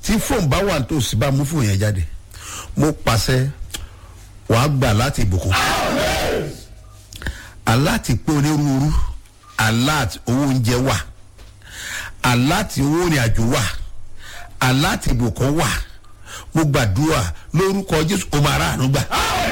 tí fóònù bá wà tó sì bá mú fóònù yẹn jáde mo pàṣẹ wàá gbà láti ìbùkún aláti pé onírúurú aláti owó oúnjẹ wà aláti owó ìrìn àjò wà aláti ìbùkún wà mo gbàdúrà lórúkọ Jésù o máa ráàánú gbà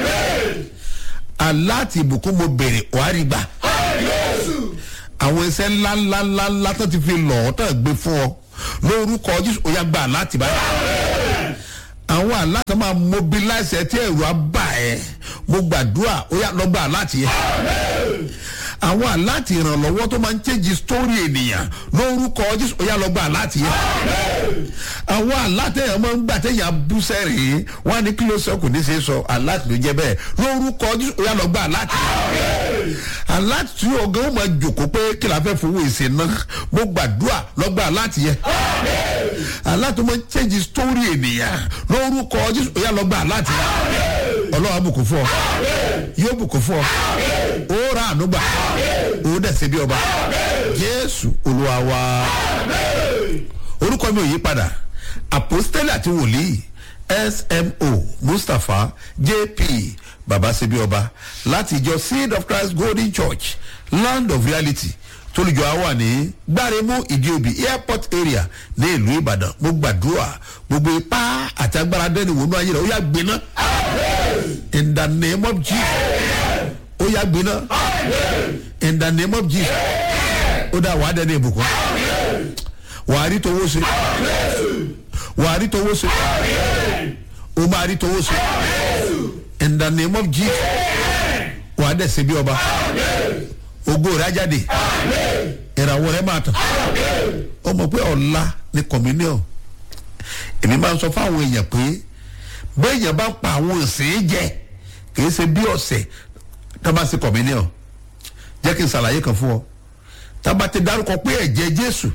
aláti ìbùkún mo bèrè wàá rí gbà àwọn iṣẹ́ ńláńláńlá tó ti fi lọ̀ ọ́ tó gbé fún ọ lórúkọ Jésù ó yá gbà láti báyìí àwọn aláta máa mobilize ẹ tí ẹ̀rù á bà ẹ́ mo gbàdúrà ó yá lọ gbà láti yẹ àwọn aláti ìrànlọ́wọ́ tó máa ń change story ènìyàn lórúkọ Jésù ó yá lọ gbà láti yẹ àwọn aláta èèyàn máa ń gbà téèyàn bú sẹ́rìn wọn á ní kí ló sọ kò ní ṣe sọ aláti ló jẹ bẹ́ẹ̀ lórúkọ Jésù ó yá lọ gbà láti yẹ aláti tí ọgá ó máa jòkó pé kí la fẹ́ fowó ìṣe náà mo gbàdúrà lọ gbà láti yẹ aláti máa ń change story ènìyàn lórúkọ Jésù ó yá lọ gbà láti yẹ ọlọ́wà bùkún fún ọ yóò bùkún fún ọ ó ra ànúgbà ó dẹ̀ ṣe bí ọba Jésù Olúwa wa orúkọ mi ò yí padà apostoli àti wòlíì SMO Mustapha JP baba ṣe bí ọba láti ìjọ Seed of Christ Golden Church Land of Reality tolùjọ àwa ní gbáremú ìdíòbí airport area ní ìlú Ìbàdàn mo gbàdúrà gbogbo ipá àti agbára dẹ́ni wọnú ayé rẹ̀ ó yá gbiná in the name of Jesus ó yá gbiná in the name of Jesus ó dá wàá dẹ́ni ìbùkún wàá rí towó ṣe wàá rí towó ṣe ó máa rí towó ṣe in the name of Jesus wàá dẹ̀ ṣe bí ọba ògo rẹ̀ á jáde ìràwọ̀ rẹ̀ máa tàn ó mọ̀ pé ọ̀la ní communion èmi máa ń sọ fáwọn èèyàn pé béèyàn bá ń pa àwọn òsìn jẹ kìí ṣe bí ọ̀sẹ̀ tá bá ṣe communion jẹ́ kí n ṣàlàyé kan fún ọ tá bá ti dárúkọ pé ẹ̀jẹ̀ Jésù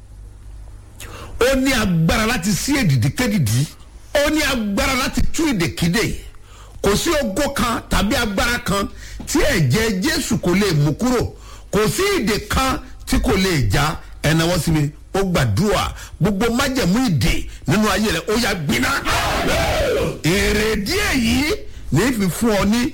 ó ní agbára láti sí èdìdí kédìdí ó ní agbára láti tú ìdèkídè kò sí ògo kan tàbí agbára kan tí ẹ̀jẹ̀ Jésù kò lè mú kúrò kò sí ìdè kan tí kò lè já ẹnáwó sí mi ó gbàdúrà gbogbo májẹ̀mú ìdè nínú ayé rẹ̀ ó yá gbiná èrèdí èyí ní fi fún ọ ní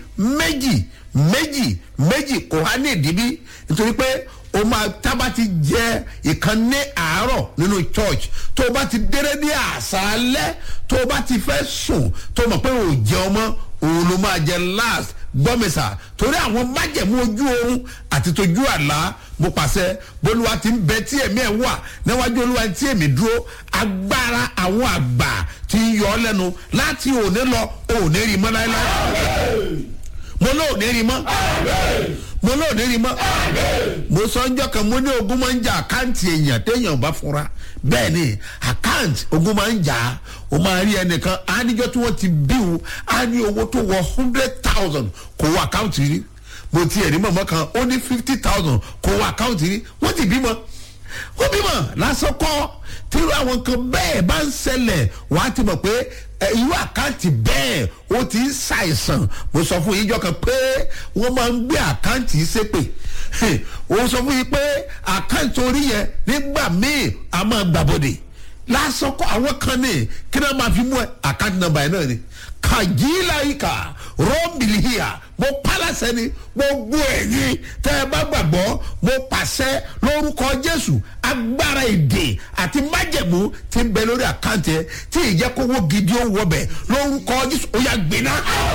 méjì kò há ní ìdíbí nítorí pé o máa tábà ti jẹ ìkan ní àárọ̀ nínú church tó o bá ti déré ní àṣálẹ́ tó o bá ti fẹ́ sùn tó o mọ̀ pé o jẹun mọ́ òun ló máa jẹ last gbọ́mẹsà torí àwọn májẹ̀mú ojú oorun àti tójú àlá mo pàṣẹ bólúwa ti ń bẹ tí èmi ẹ̀ wà níwájú olúwa tí èmi dúró agbára àwọn àgbà ti yọ ọ́ lẹ́nu láti òní lọ òní rí mọ́ láéláé mo lóò ní rí mọ́ mo lóò ní rí mọ́ mo sọ ọjọ́ kan mo ní ogun máa ń jà àkáǹtì èèyàn téèyàn bá fura bẹ́ẹ̀ ni àkáǹtì ogun máa ń jà o máa rí ẹnìkan á níjọ́ tí wọ́n ti bíu á ní owó tó wọ 100,000 kò wọ àkáǹtì rí mo ti ẹ̀rí mọ̀mọ́ kan ó ní 50,000 kò wọ àkáǹtì rí wọ́n ti bímọ ó bímọ lásán kọ́ tí àwọn kan bẹ́ẹ̀ bá ń ṣẹlẹ̀ wọ́n á ti mọ̀ pé irú àkáǹtì bẹ́ẹ̀ ó ti ń ṣàìsàn mo sọ fún yín jọ́ kan pé wọ́n máa ń gbé àkáǹtì ṣépè ó sọ fún yín pé àkáǹtì orí yẹn nígbà míì a máa gbàbọ̀dè lásán kọ́ àwọn kan ní kí náà máa fi mú àkáǹtì nọ́mbà yẹn náà ni kàjílà ìkà rọ́ọ̀mìlìhìà mo pálásẹ ni gbogbo ẹ̀yin tẹ́ ẹ bá gbàgbọ́ mo pàṣẹ lórúkọ Jésù agbára èdè àti májẹ̀mú tí ń bẹ lórí àkáǹtì ẹ tí ìjẹ́kówó gidi ó wọbẹ̀ lórúkọ Jésù ó yá gbiná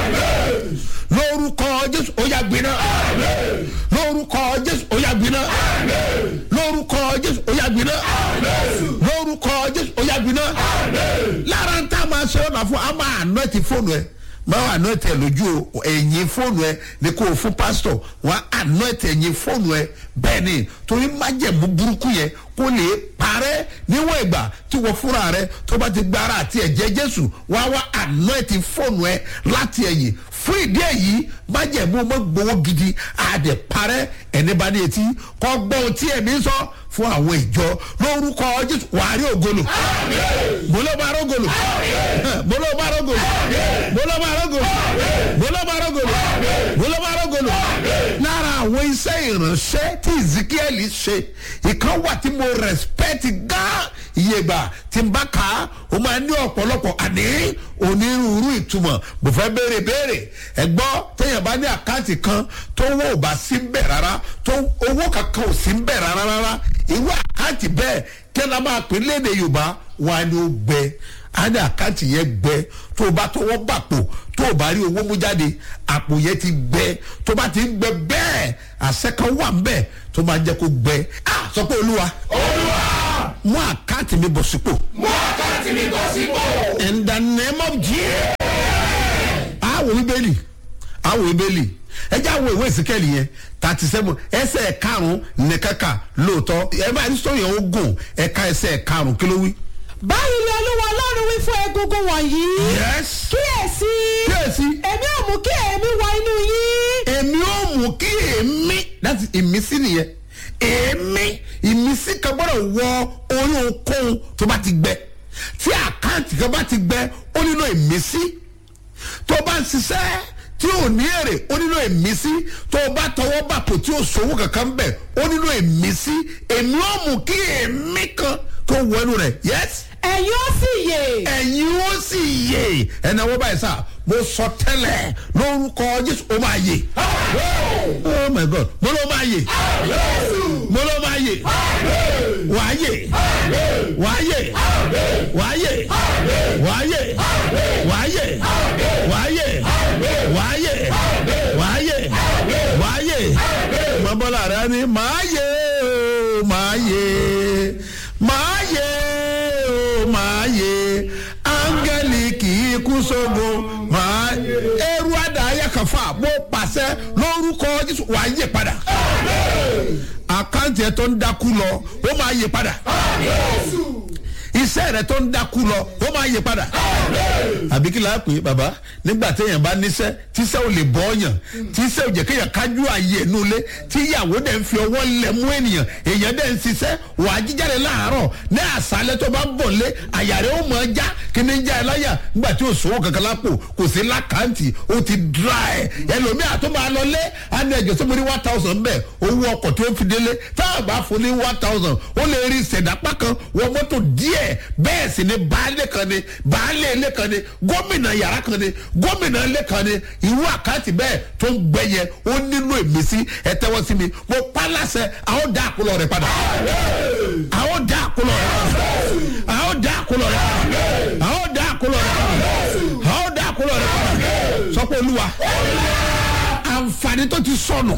lórúkọ Jésù ó yá gbiná lórúkọ Jésù ó yá gbiná lórúkọ Jésù ó yá gbiná lórúkọ Jésù ó yá gbiná lára ń tá a máa ṣe ọ̀nà fún a máa àná ti fóònù ẹ máa àná tẹ lójú ẹ̀yìn fóònù ẹ ní kó o fún pásítọ̀ wọn àná tẹ ẹ̀yìn fóònù ẹ bẹ́ẹ̀ ni torí májẹ̀mú burúkú yẹn kó lè parẹ́ níwọ̀n ìgbà tí wọ́n fúnra rẹ tó bá ti gbára àti ẹ̀jẹ̀ Jésù wá àná ti fóònù ẹ láti ẹ̀yìn fún ìdí èyí májẹ̀mú ọmọ gbowó gidi àdè parẹ́ ẹni bá ní etí kọ́ gbọ́ ohun tí ẹ̀mí sọ fún àwọn ìjọ lórúkọ Jésù wàá rí ògolo bólóbá rógolo bólóbá rógolo bólóbá rógolo bólóbá rógolo bólóbá rógolo lára àwọn iṣẹ́ ìránṣẹ́ tí Ezekiel ṣe ìkan wà tí mo respect gan iye ìgbà tí n bá kà á ó máa ní ọ̀pọ̀lọpọ̀ àní onírúurú ìtumọ̀ mo fẹ́ béèrè ẹ̀gbọ́n téèyàn bá ní àkáǹtì kan tó owó ò bá sí ń bẹ̀ rárá tó owó kankan ò sí ń bẹ̀ rárá irú àkáǹtì bẹ́ẹ̀ kí ẹ máa pè léde Yorùbá wà ní ó gbẹ á ní àkáǹtì yẹn gbẹ tó o bá tọwọ́ bàpò tó o bá rí owó mú jáde àpò yẹn ti gbẹ tó bá ti ń gbẹ bẹ́ẹ̀ àṣẹ kan wà ń bẹ̀ tó máa jẹ́ kó gbẹ sọ pé Olúwa mú àkáǹtì mi bọ̀ sípò. mú àkáǹtì mi bọ̀ sípò. In the name of Jesus. àwọn Bíbélì ẹ jẹ́ àwọn ìwé ìsìnkẹ́lì yẹn 37 ẹsẹ̀ 5 nìkankan lóòótọ́ ẹ bá ní sọ́yìn ogun ẹ̀ka ẹsẹ̀ 5 kí ló wí. báyìí ni Olúwa Ọlọ́run wí fún egungun wọ̀nyí. Yes. kíyèsí èmi ò mú kí èémí wọ inú yín. èmi ò mú kí èémí láti ìmísí nìyẹn ìmísí kan gbọ́dọ̀ wọ orí ohunkóhun tó bá ti gbẹ tí àkáǹtì kan bá ti gbẹ ó nílò ìmísí tó bá ń ṣiṣẹ́ tí ò ní èrè ó nílò ìmísí tó bá tọwọ́ bàpò tí ò sówó kankan bẹ̀ ó nílò ìmísí èmi ò mú kí èémí kan tó wọ inú rẹ̀ yes. ẹ̀yin ó sì yè. ẹ̀yin ó sì yè ẹ̀nà wọ́n báyìí sá mo sọ tẹ́lẹ̀ lórúkọ Jésù ó máa yè. Oh my God mo ló máa yè. mo ló máa yè. wàá yè. wàá yè. wàá yè. wàá yè. wàá yè. wàá yè. wàá yè. wàá yè. wàá yè. mọ́bọ́lá rẹ ni màá yè o màá yè. màá yè o màá yè. áńgẹ́lì kì í kú sógun màá eru àdáyé kàfà mo pàṣẹ lórúkọ Jésù wàá yè padà. àkáǹtì ẹ tó ń dákú lọ ó máa yè padà. iṣẹ́ rẹ tó ń dákú lọ ó máa yè padà. àbí kí la pè é bàbá nígbà téèyàn bá níṣẹ́ tíṣẹ́ ò lè bọ́ ọ̀yàn tíṣẹ́ ò jẹ́ kéèyàn kájú ààyè inú ilé tíyàwó dẹ̀ ń fi ọwọ́ lẹ̀ mú ènìyàn èèyàn dẹ̀ ń ṣiṣẹ́ wàá jíjáde láàárọ̀ ní àṣálẹ́ tó bá ń bọ̀ lé àyà rẹ̀ ó mọ̀ ọ́ já kí ni já ẹ láyà nígbà tí ò sówó kankan lápò kò sí lákàntì ó ti dry ẹlòmíà tó máa lọ lé àná ẹ̀jọ̀ tó mo ní 1000 bẹ́ẹ̀ owó ọkọ̀ tó fi délé tá a bá fún ní 1000 ó lè rí ìṣẹ̀dápá kan wọ mọ́tò díẹ̀ bẹ́ẹ̀ sì ni baálé kan ni baálé ilé kan ni gómìnà yàrá kan ni gómìnà ilé kan ni irú àkáǹtì bẹ́ẹ̀ tó ń gbẹ̀yẹ ó nílò ìmísí ẹ tẹ́wọ́ sí mi mo pa láṣẹ àwọn dá àkólọ rẹ padà àwọn dá àkólọ rẹ padà àwọn dá àkólọ rẹ padà àwọn dá àkólọ rẹ padà àwọn dá àkólọ rẹ padà sọ pé Olúwa àǹfààní tó ti sọnù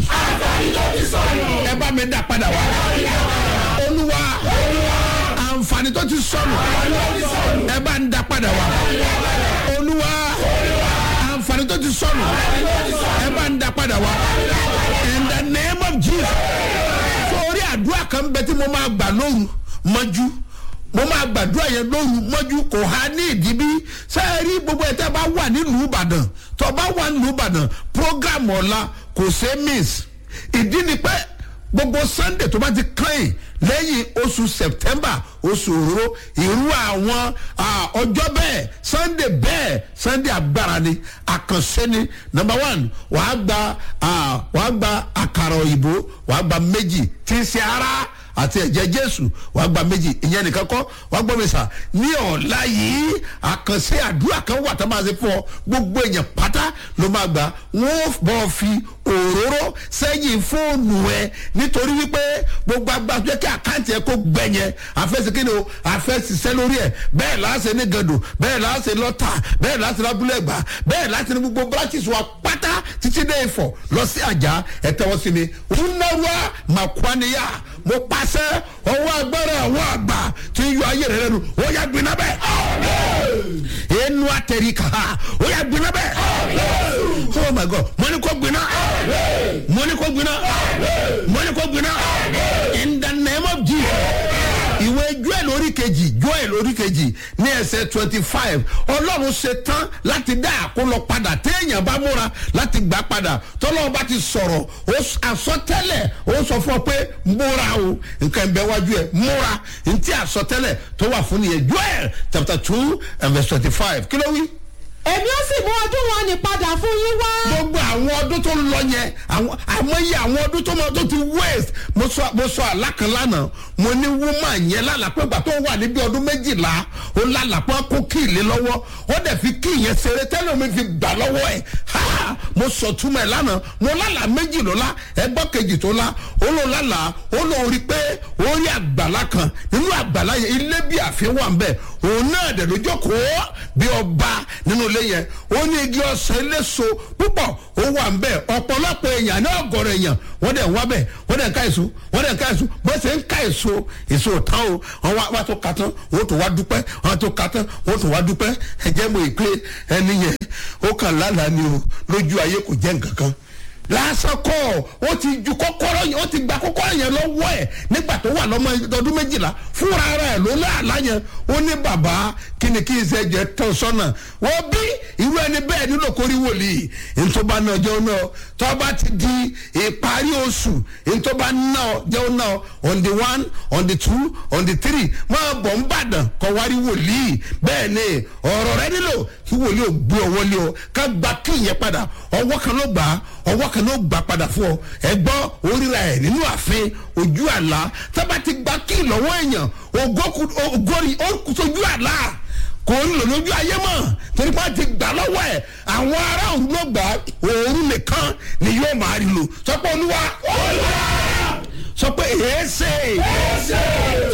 ẹ bá mi dá padà wá Olúwa àǹfààní tó ti sọnù ẹ bá ń dá padà wá Olúwa àǹfààní tó ti sọnù ẹ bá ń dá padà wá in the name of Jesus. sórí àdúrà kan bẹ tí mo máa gbà lóru mọ́jú mo máa gbàdúrà yẹn lóru mọ́jú kò há ní ìdíbí sẹ́ẹ̀rí gbogbo ẹ̀ tẹ́ bá wà nílùú Ìbàdàn tó bá wà nílùú Ìbàdàn program ọ̀la kò ṣe miss ìdí ni pé gbogbo Sunday tó bá ti kàn lẹ́yìn oṣù September oṣù òróró irú àwọn ọjọ́ bẹ́ẹ̀ Sunday agbára ni àkànṣe ni number 1 wàá gba àkàrà òyìnbó wàá gba méjì tí ń ṣe ara àti ẹ̀jẹ̀ Jésù wàá gba méjì ìyẹn nìkan kọ́ wàá gbọ́ mi sà ní ọ̀la yìí àkànṣe àdúrà kan wà tá a máa ṣe fún ọ gbogbo èèyàn pátá ló máa gbà wọ́n bọ̀ fi òróró sẹ́yìn fóònù ẹ nítorí wípé gbogbo agbájọ́ kí àkáǹtì ẹ kó gbẹ̀yẹn àfẹsẹ̀kínni o àfẹsẹ̀sẹ̀ lórí ẹ bẹ́ẹ̀ láṣẹ ní gàdù bẹ́ẹ̀ láṣẹ lọ́tà bẹ́ẹ̀ láṣẹ lábúlé ẹ̀gbá bẹ́ẹ̀ láṣẹ ní gbogbo branches wa pátá títí dé Ifọ̀ lọ sí Àjà ẹ tẹ́wọ́ sí mi wúnáwá màkwáníyà mo pàṣẹ ọwọ́ agbára àwọn àgbà tí yọ ayé rẹ lẹ́nu ó yá gbiná bẹ́ẹ̀ ẹnu àtẹ̀ríkà ó yá gbiná bẹ́ẹ̀ oh my God mo ní kó gbiná mo ní kó gbiná mo ní kó gbiná in the name of Jesus. ìwé Joel orí kejì ní ẹsẹ̀ 25 Ọlọ́run ṣe tán láti dá àkólọ padà téèyàn bá múra láti gbà padà tọ́lọ́run bá ti sọ̀rọ̀ àsọtẹ́lẹ̀ ó sọ fún ọ pé múra o nǹkan ìbẹ̀ wájú ẹ̀ múra ntí àsọtẹ́lẹ̀ tó wà fún nìyẹn Joel chapter 2 and verse 25 kí ló wí. èmi ó sì mú ọdún wọn ní padà fún yín wá. gbogbo àwọn ọdún tó lọ yẹn àmọye àwọn ọdún tó ti waste mo sọ àlá kan lánàá mo ní woman yẹn lálàpẹ́ gbà tó wà níbi ọdún 12 ó lálàpẹ́ kó kíìlì lọ́wọ́ ó dẹ̀ fi kíì yẹn ṣeré tẹ́lẹ̀ mi fi gbà lọ́wọ́ ẹ̀ mo sọ túmọ̀ ẹ̀ lánàá mo lálàá 2 lọ́la ẹgbọ́n kejì tó la ó lọ lálàá ó lọ rí pé ó rí àgbàlá kan nínú àgbàlá yẹn ilé bí àfihàn wà ń bẹ̀ òun náà dẹ̀ ló jókòó bí ọba nínú ilé yẹn ó ní igi ọsàn eléso púpọ̀ ó wà ń bẹ̀ ọ̀pọ̀lọpọ̀ èèyàn ní ọ̀gọ̀rọ̀ èèyàn wọ́n dẹ̀ wá bẹ̀ wọ́n dẹ̀ ń ká èso bó ṣe ń ká èso tán o wọ́n wá tó ka tán wọ́n tó wá dúpẹ́ wọ́n tó ka tán wọ́n tó wá dúpẹ́ ẹ̀jẹ̀ mọ̀ ìpè ẹni yẹn ó kàn lálàá ni o lójú ayé kò jẹ́ nǹkan kan lásán kọ́ ó ti ju kọ́kọ́rọ́ yẹn ó ti gba kọ́kọ́rọ́ yẹn lọ́wọ́ ẹ̀ nígbà tó wà lọ́mọ ọdún 12 fúnra rẹ̀ ló láàlá yẹn ó ní bàbá kíni kí n ṣe jẹ tán sọ́nà wọ́n bí irú ẹni bẹ́ẹ̀ nílò kórí wòlíì ntọ́ba náà jẹun náà tọ́ba ti di ìparí oṣù ntọ́ba náà jẹun náà on the 1 on the 2 on the 3 máa bọ̀ ń bàdàn kọ́ wárí wòlíì bẹ́ẹ̀ ni ọ̀rọ̀ rẹ nílò kí wòlíì ò gbé ọwọ́ lé ọ ká gba kí yẹn padà ọwọ́ kan ló gbà ọwọ́ kan ló gbà padà fún ọ ẹgbọ́n oríra ẹ̀ nínú ààfin ojú àlá tábà ti gba kí lọ́wọ́ èèyàn ògórí ó sojú àlá kò ń lò lójú ayé mọ́ torí pé a ti gbà lọ́wọ́ ẹ̀ àwọn ará òun ló gbà òun nìkan ni yóò máa rí lò sọ pé olúwa sọ pé èéṣe